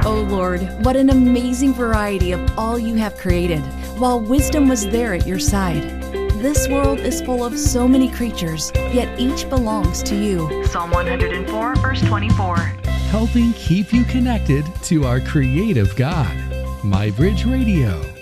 O Lord, what an amazing variety of all you have created, while wisdom was there at your side. This world is full of so many creatures, yet each belongs to you. Psalm 104, verse 24. Helping keep you connected to our creative God. MyBridge Radio.